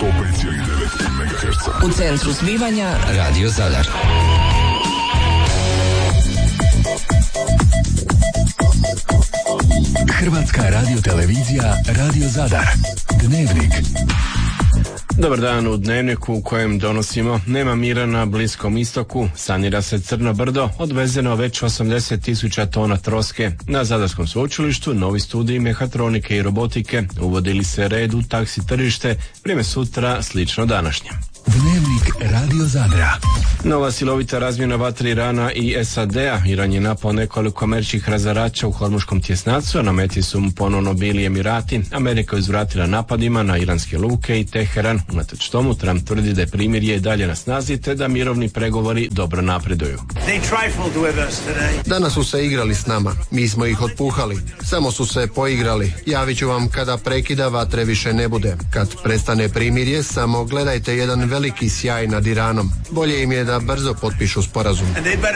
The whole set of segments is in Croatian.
U centru zbivanja Radio Zadar. Hrvatska radiotelevizija Radio Zadar. Dnevnik. Dobar dan u Dnevniku u kojem donosimo: nema mira na Bliskom istoku, sanira se Crno brdo, odvezeno već 80.000 tona troske. Na Zadarskom sveučilištu novi studij mehatronike i robotike, uvodili se red u taksi tržište, vrijeme sutra slično današnjem. Dnevnik Radio Zadra. Nova silovita razmjena vatre Irana i SAD-a. Iran je napao nekoliko američkih razarača u Hormuškom tjesnacu, a na meti su mu ponovno bili Emirati. Amerika je uzvratila napadima na iranske luke i Teheran. Unatoč tomu Trump tvrdi da je primirje dalje na snazi te da mirovni pregovori dobro napreduju. Danas su se igrali s nama, mi smo ih otpuhali, samo su se poigrali. Javit ću vam kada prekida vatre više ne bude. Kad prestane primirje, samo gledajte jedan veliki sjaj nad Iranom. Bolje im je da brzo potpišu sporazum.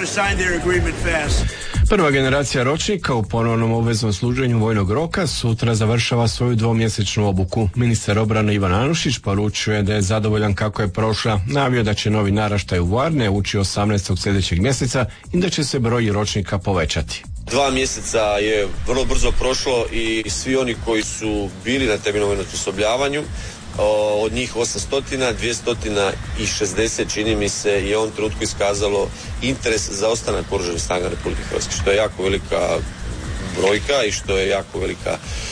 Prva generacija ročnika u ponovnom obveznom služenju vojnog roka sutra završava svoju dvomjesečnu obuku. Ministar obrane Ivan Anušić poručuje da je zadovoljan kako je prošla. Najavio da će novi naraštaj u Varne ući 18. sljedećeg mjeseca i da će se broj ročnika povećati. 2 mjeseca je vrlo brzo prošlo i svi oni koji su bili na temeljnom vojnom osposobljavanju, od njih 260 čini mi se je u ovom trenutku iskazalo interes za ostanak Oružanih snaga Republike Hrvatske, što je jako velika brojka i što je jako velika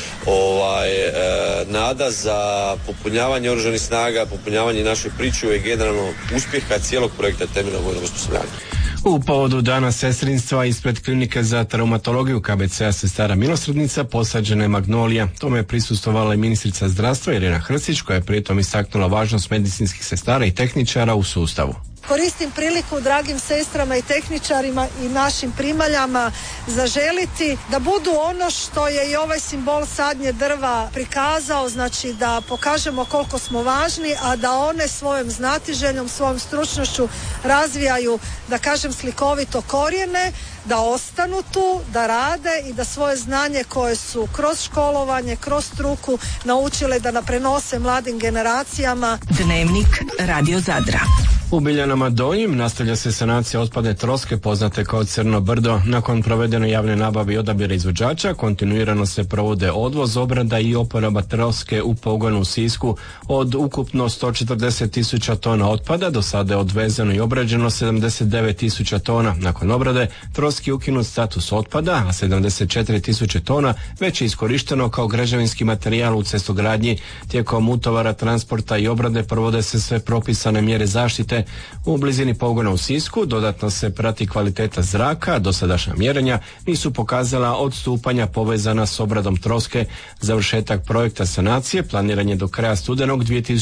nada za popunjavanje Oružanih snaga, popunjavanje naše pričuve i generalno uspjeha cijelog projekta temeljnog vojnog osposobljavanja. U povodu Dana sestrinstva ispred klinike za traumatologiju KBC-a Sestara Milosrdnica posađena je magnolija. Tome je prisustvovala i ministrica zdravstva Irena Hrstić, koja je pritom istaknula važnost medicinskih sestara i tehničara u sustavu. Koristim priliku dragim sestrama i tehničarima i našim primaljama zaželiti da budu ono što je i ovaj simbol sadnje drva prikazao, znači da pokažemo koliko smo važni, a da one svojom znatiželjom, svojom stručnošću razvijaju, da kažem slikovito, korijene, da ostanu tu, da rade i da svoje znanje koje su kroz školovanje, kroz struku naučile da prenose mladim generacijama. Dnevnik Radio Zadra. U Biljanama Donjim nastavlja se sanacija otpadne troske poznate kao Crno brdo. Nakon provedene javne nabave i odabira izvođača, kontinuirano se provode odvoz, obrada i oporaba troske u pogonu u Sisku. Od ukupno 140.000 tona otpada do sada je odvezeno i obrađeno 79.000 tona. Nakon obrade troski je ukinut status otpada, a 74.000 tona već je iskorišteno kao građevinski materijal u cestogradnji. Tijekom utovara, transporta i obrade provode se sve propisane mjere zaštite. U blizini pogona u Sisku dodatno se prati kvaliteta zraka, dosadašnja mjerenja nisu pokazala odstupanja povezana s obradom troske. Završetak projekta sanacije planiran je do kraja studenog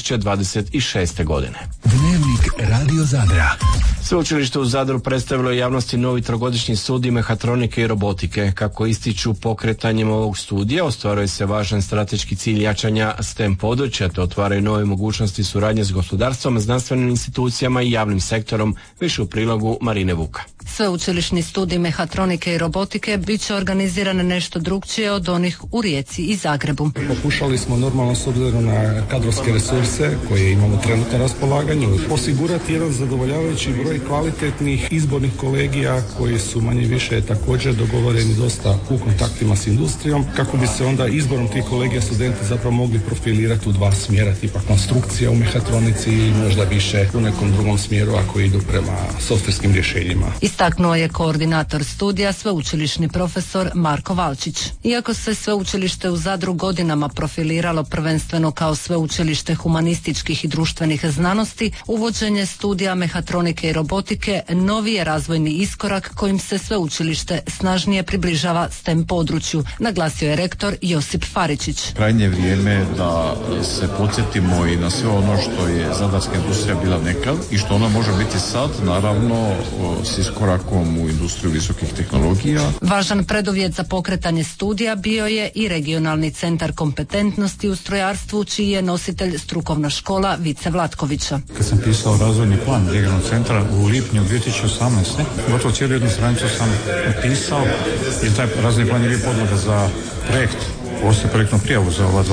2026. godine. Dnevnik Radio Zadra. Sveučilište u Zadru predstavilo je javnosti novi trogodišnji studij mehatronike i robotike. Kako ističu, pokretanjem ovog studija ostvaruje se važan strateški cilj jačanja STEM područja, te otvaraju nove mogućnosti suradnje s gospodarstvom, znanstvenim institucijama i javnim sektorom. Više u prilogu Marine Vuka. Sveučilišni studij mehatronike i robotike bit će organiziran nešto drukčije od onih u Rijeci i Zagrebu. Pokušali smo normalno s obzirom na kadrovske resurse koje imamo trenutno na raspolaganju osigurati jedan zadovoljavajući broj kvalitetnih izbornih kolegija koji su manje više također dogovoreni dosta u kontaktima s industrijom, kako bi se onda izborom tih kolegija studenti zapravo mogli profilirati u 2 smjera, tipa konstrukcija u mehatronici i možda više u nekom drugom smjeru ako idu prema softverskim rješenjima. Istaknuo je koordinator studija, sveučilišni profesor Marko Valčić. Iako se sveučilište u Zadru godinama profiliralo prvenstveno kao sveučilište humanističkih i društvenih znanosti, uvođenje studija mehatronike i robotike novi je razvojni iskorak kojim se sveučilište snažnije približava STEM području, naglasio je rektor Josip Faričić. Krajnje vrijeme da se podsjetimo i na sve ono što je zadarska industrija bila nekad i što ona može biti sad, naravno s iskorakom u industriju visokih tehnologija. Važan preduvjet za pokretanje studija bio je i regionalni centar kompetentnosti u strojarstvu, čiji je nositelj strukovna škola Vice Vlatkovića. Kad sam pisao razvojni plan regionalnog centra u lipnju 2018. gotovo cijelu jednu stranicu sam napisao i taj razvojni plan je bio podloga za projekt, postoje projektnu prijavu za ova 2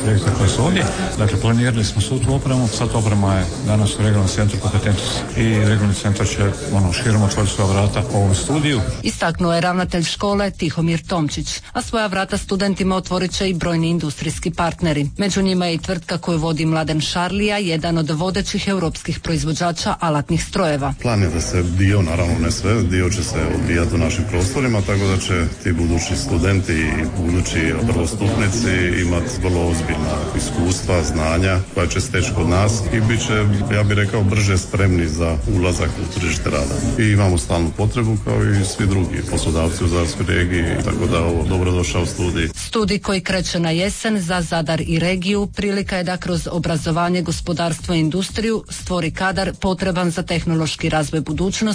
projekta koji su ovdje. Dakle, planirali smo svu tu opremu, sad oprema je danas u regionalnom centru kompetentnosti i regionalni centar će širom otvoriti svoja vrata ovom studiju. Istaknuo je ravnatelj škole Tihomir Tomčić, a svoja vrata studentima otvorit će i brojni industrijski partneri. Među njima je i tvrtka koju vodi Mladen Šarlija, jedan od vodećih europskih proizvođača alatnih strojeva. Plan je da se dio, naravno ne sve, dio će se odvijati u našim prostorima, tako da će ti budući studenti i budući prvostupnici imati vrlo ozbiljna iskustva, znanja koja će steći kod nas i bit će, ja bih rekao, brže spremni za ulazak u tržište rada. I imamo stalnu potrebu kao i svi drugi poslodavci u Zadarskoj regiji, tako da ovo dobrodošao studij. Studij koji kreće na jesen za Zadar i regiju prilika je da kroz obrazovanje, gospodarstvo i industriju stvori kadar potreban za tehnološki razvoj budućnosti